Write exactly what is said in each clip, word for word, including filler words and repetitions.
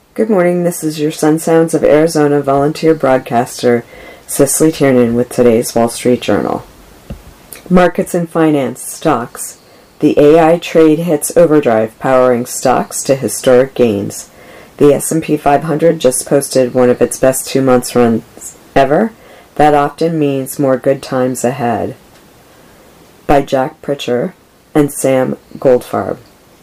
Good morning, this is your Sun Sounds of Arizona volunteer broadcaster, Cicely Tiernan, with today's Wall Street Journal. Markets and finance, stocks. The A I trade hits overdrive, powering stocks to historic gains. The S and P five hundred just posted one of its best two-month runs ever. That often means more good times ahead. By Jack Pritchard and Sam Goldfarb.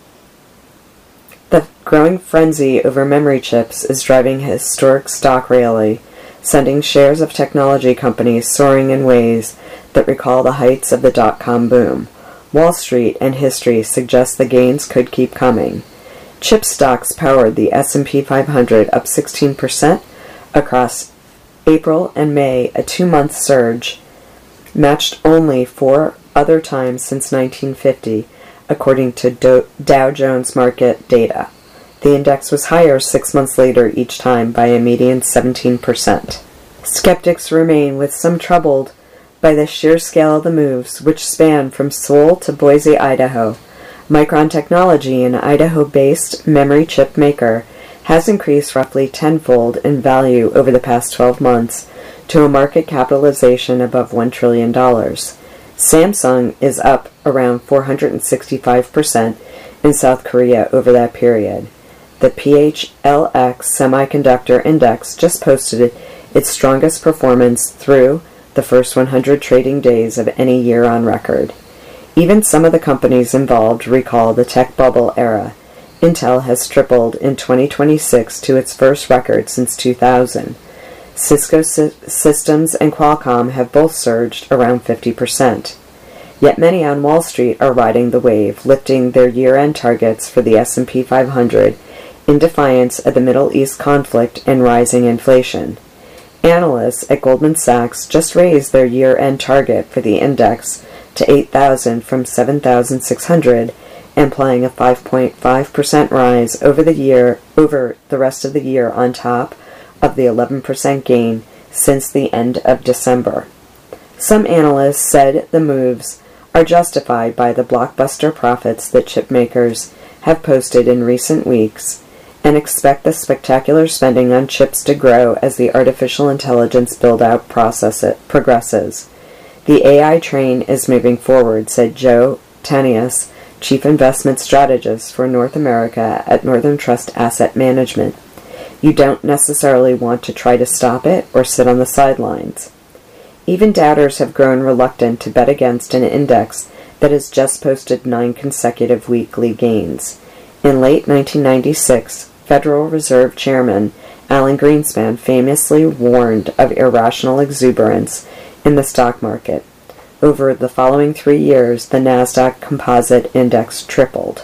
The growing frenzy over memory chips is driving a historic stock rally, sending shares of technology companies soaring in ways that recall the heights of the dot-com boom. Wall Street and history suggest the gains could keep coming. Chip stocks powered the S and P five hundred up sixteen percent across April and May, a two-month surge, matched only four other times since nineteen fifty, according to Do- Dow Jones market data. The index was higher six months later each time by a median seventeen percent. Skeptics remain, with some troubled by the sheer scale of the moves, which span from Seoul to Boise, Idaho. Micron Technology, an Idaho-based memory chip maker, has increased roughly tenfold in value over the past twelve months to a market capitalization above one trillion dollars. Samsung is up around four hundred sixty-five percent in South Korea over that period. The P H L X Semiconductor Index just posted its strongest performance through the first one hundred trading days of any year on record. Even some of the companies involved recall the tech bubble era. Intel has tripled in twenty twenty-six to its first record since two thousand. Cisco Sy- Systems and Qualcomm have both surged around fifty percent. Yet many on Wall Street are riding the wave, lifting their year-end targets for the S and P five hundred in defiance of the Middle East conflict and rising inflation. Analysts at Goldman Sachs just raised their year-end target for the index to eight thousand from seven thousand six hundred, implying a five point five percent rise over the year over the rest of the year on top of the eleven percent gain since the end of December. Some analysts said the moves are justified by the blockbuster profits that chip makers have posted in recent weeks and expect the spectacular spending on chips to grow as the artificial intelligence build-out process it progresses. The A I train is moving forward, said Joe Tanius, Chief Investment Strategist for North America at Northern Trust Asset Management. You don't necessarily want to try to stop it or sit on the sidelines. Even doubters have grown reluctant to bet against an index that has just posted nine consecutive weekly gains. In late nineteen ninety-six, Federal Reserve Chairman Alan Greenspan famously warned of irrational exuberance in the stock market. Over the following three years, the Nasdaq Composite Index tripled.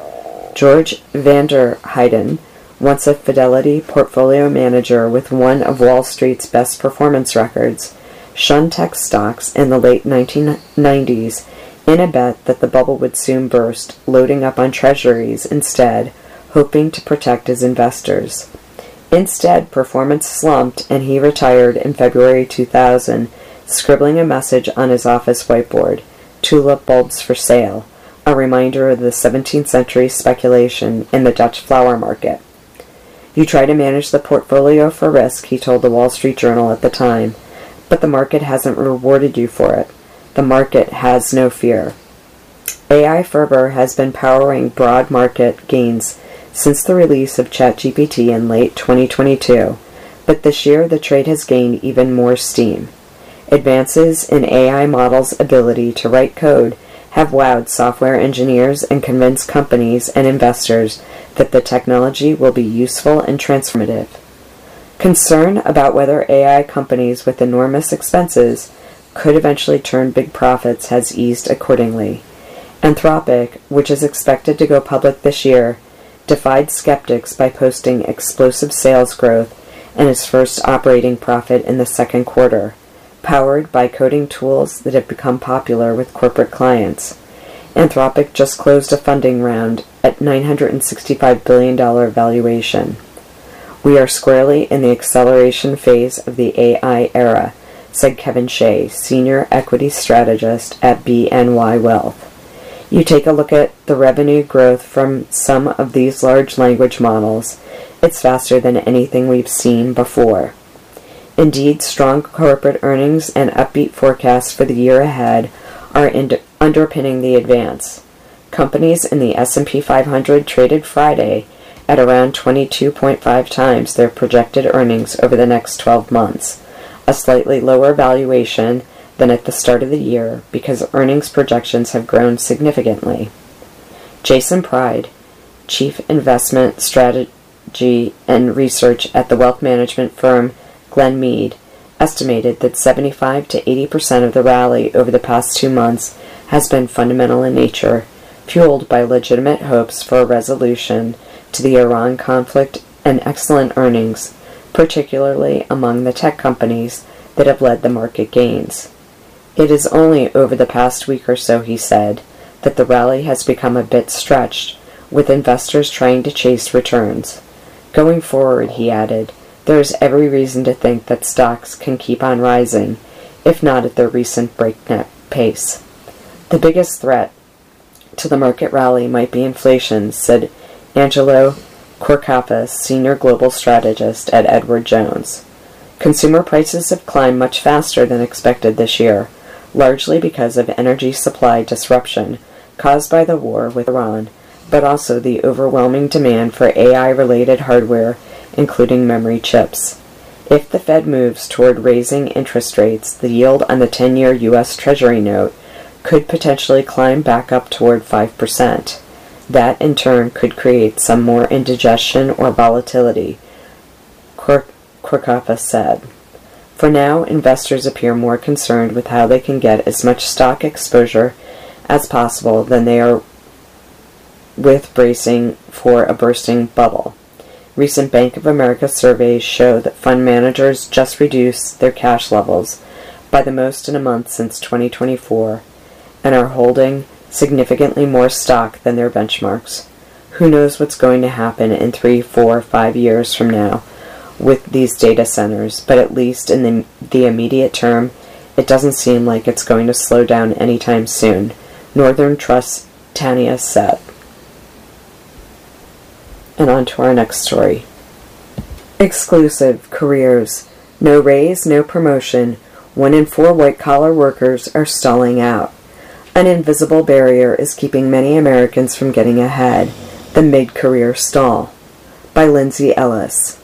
George Vander Heyden, once a Fidelity portfolio manager with one of Wall Street's best performance records, shunned tech stocks in the late nineteen nineties in a bet that the bubble would soon burst, loading up on treasuries instead, hoping to protect his investors. Instead, performance slumped and he retired in February two thousand, scribbling a message on his office whiteboard, "Tulip bulbs for sale," a reminder of the seventeenth century speculation in the Dutch flower market. "You try to manage the portfolio for risk," he told the Wall Street Journal at the time, "but the market hasn't rewarded you for it. The market has no fear." A I fervor has been powering broad market gains since the release of ChatGPT in late twenty twenty-two, but this year the trade has gained even more steam. Advances in A I models' ability to write code have wowed software engineers and convinced companies and investors that the technology will be useful and transformative. Concern about whether A I companies with enormous expenses could eventually turn big profits has eased accordingly. Anthropic, which is expected to go public this year, defied skeptics by posting explosive sales growth and its first operating profit in the second quarter, powered by coding tools that have become popular with corporate clients. Anthropic just closed a funding round at nine hundred sixty-five billion dollars valuation. "We are squarely in the acceleration phase of the A I era," said Kevin Shea, senior equity strategist at B N Y Wealth. "You take a look at the revenue growth from some of these large language models, It's faster than anything we've seen before. Indeed, strong corporate earnings and upbeat forecasts for the year ahead are ind- underpinning the advance. Companies in the S and P five hundred traded Friday at around twenty-two point five times their projected earnings over the next twelve months, a slightly lower valuation than at the start of the year because earnings projections have grown significantly. Jason Pride, Chief Investment Strategy and Research at the wealth management firm Glen Mead, estimated that seventy-five to eighty percent of the rally over the past two months has been fundamental in nature, fueled by legitimate hopes for a resolution to the Iran conflict and excellent earnings, particularly among the tech companies that have led the market gains. It is only over the past week or so, he said, that the rally has become a bit stretched, with investors trying to chase returns. Going forward, he added, there is every reason to think that stocks can keep on rising, if not at their recent breakneck pace. The biggest threat to the market rally might be inflation, said Angelo Korkafas, senior global strategist at Edward Jones. Consumer prices have climbed much faster than expected this year, largely because of energy supply disruption caused by the war with Iran, but also the overwhelming demand for A I-related hardware, including memory chips. If the Fed moves toward raising interest rates, the yield on the ten-year U S Treasury note could potentially climb back up toward five percent. That, in turn, could create some more indigestion or volatility, Korkafas said. For now, investors appear more concerned with how they can get as much stock exposure as possible than they are with bracing for a bursting bubble. Recent Bank of America surveys show that fund managers just reduced their cash levels by the most in a month since twenty twenty-four and are holding significantly more stock than their benchmarks. Who knows what's going to happen in three, four, five years from now with these data centers, but at least in the, the immediate term, it doesn't seem like it's going to slow down anytime soon, Northern Trust Tanya said. And on to our next story. Exclusive careers. No raise, no promotion. One in four white-collar workers are stalling out. An invisible barrier is keeping many Americans from getting ahead. The mid-career stall. By Lindsay Ellis.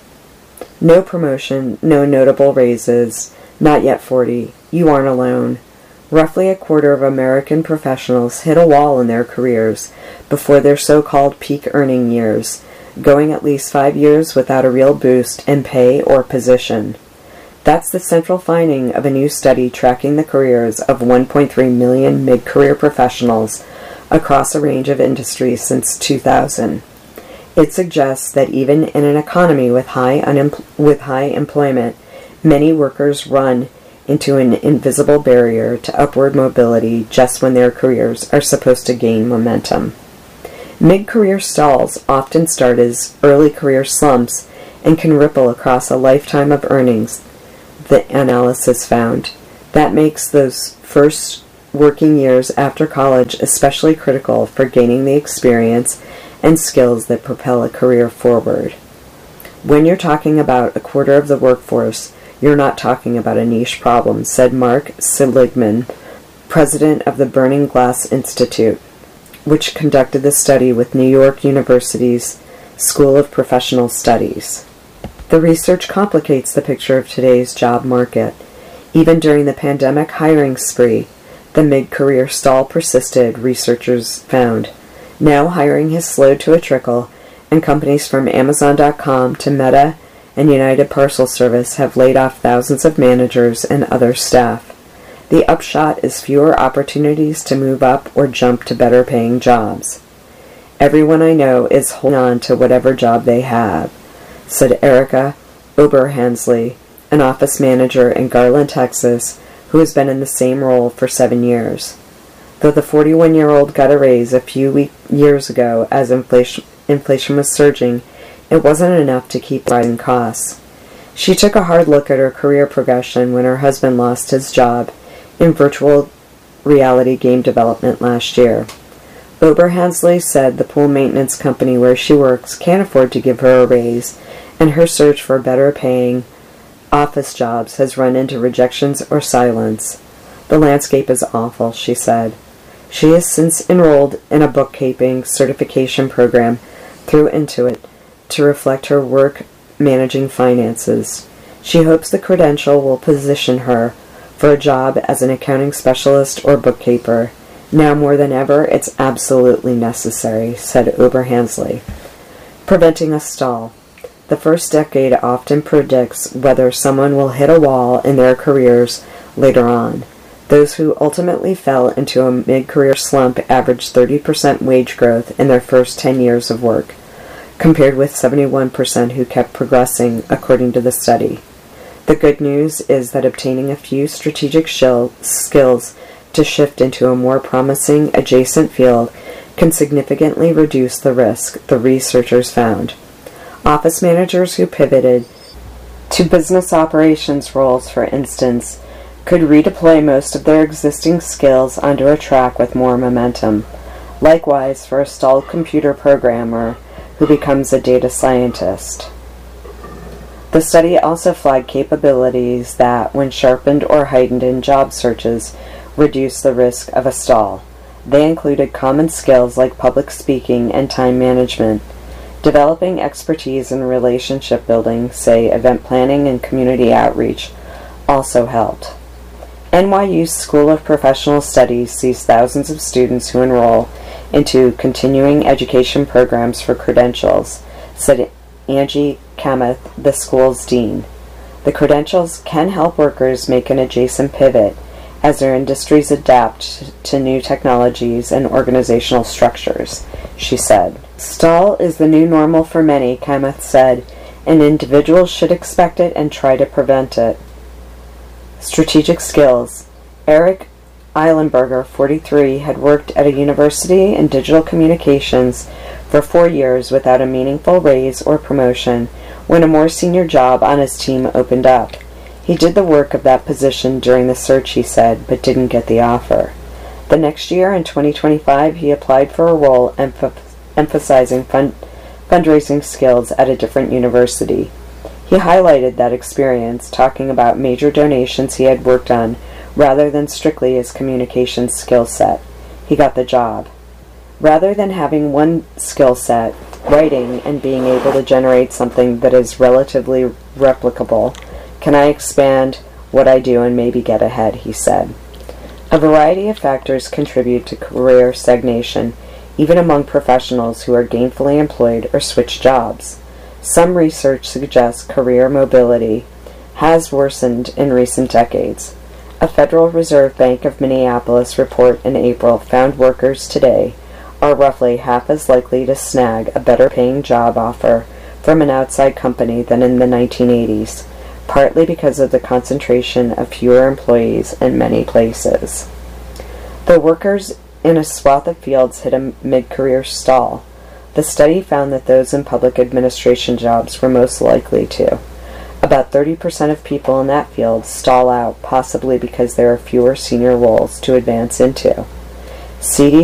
No promotion, no notable raises. Not yet forty. You aren't alone. Roughly a quarter of American professionals hit a wall in their careers before their so-called peak earning years, going at least five years without a real boost in pay or position. That's the central finding of a new study tracking the careers of one point three million mid-career professionals across a range of industries since two thousand. It suggests that even in an economy with high, unempl- with high employment, many workers run into an invisible barrier to upward mobility just when their careers are supposed to gain momentum. Mid-career stalls often start as early career slumps and can ripple across a lifetime of earnings, the analysis found. That makes those first working years after college especially critical for gaining the experience and skills that propel a career forward. When you're talking about a quarter of the workforce, you're not talking about a niche problem, said Mark Seligman, president of the Burning Glass Institute, which conducted the study with New York University's School of Professional Studies. The research complicates the picture of today's job market. Even during the pandemic hiring spree, the mid-career stall persisted, researchers found. Now hiring has slowed to a trickle, and companies from Amazon dot com to Meta and United Parcel Service have laid off thousands of managers and other staff. The upshot is fewer opportunities to move up or jump to better-paying jobs. Everyone I know is holding on to whatever job they have, said Erica Oberhansley, an office manager in Garland, Texas, who has been in the same role for seven years. Though the forty-one-year-old got a raise a few week- years ago as inflation, inflation was surging, it wasn't enough to keep rising costs. She took a hard look at her career progression when her husband lost his job in virtual reality game development last year. Oberhansley said the pool maintenance company where she works can't afford to give her a raise, and her search for better-paying office jobs has run into rejections or silence. The landscape is awful, she said. She has since enrolled in a bookkeeping certification program through Intuit to reflect her work managing finances. She hopes the credential will position her for a job as an accounting specialist or bookkeeper. Now more than ever, it's absolutely necessary, said Oberhansley. Preventing a stall. The first decade often predicts whether someone will hit a wall in their careers later on. Those who ultimately fell into a mid-career slump averaged thirty percent wage growth in their first ten years of work, compared with seventy-one percent who kept progressing, according to the study. The good news is that obtaining a few strategic shill- skills to shift into a more promising adjacent field can significantly reduce the risk, the researchers found. Office managers who pivoted to business operations roles, for instance, could redeploy most of their existing skills onto a track with more momentum. Likewise, for a stalled computer programmer who becomes a data scientist. The study also flagged capabilities that, when sharpened or heightened in job searches, reduce the risk of a stall. They included common skills like public speaking and time management. Developing expertise in relationship building, say event planning and community outreach, also helped. N Y U's School of Professional Studies sees thousands of students who enroll into continuing education programs for credentials, said Angie Kamath, the school's dean. The credentials can help workers make an adjacent pivot as their industries adapt to new technologies and organizational structures, she said. Stall is the new normal for many, Kamath said, and individuals should expect it and try to prevent it. Strategic skills. Eric Eilenberger, forty-three, had worked at a university in digital communications for four years without a meaningful raise or promotion when a more senior job on his team opened up. He did the work of that position during the search, he said, but didn't get the offer. The next year, in twenty twenty-five, he applied for a role emph- emphasizing fund- fundraising skills at a different university. He highlighted that experience, talking about major donations he had worked on rather than strictly his communications skill set. He got the job. Rather than having one skill set, writing, and being able to generate something that is relatively replicable, can I expand what I do and maybe get ahead, he said. A variety of factors contribute to career stagnation, even among professionals who are gainfully employed or switch jobs. Some research suggests career mobility has worsened in recent decades. A Federal Reserve Bank of Minneapolis report in April found workers today are roughly half as likely to snag a better-paying job offer from an outside company than in the nineteen eighties, partly because of the concentration of fewer employees in many places. The workers in a swath of fields hit a mid-career stall. The study found that those in public administration jobs were most likely to. About thirty percent of people in that field stall out, possibly because there are fewer senior roles to advance into. C D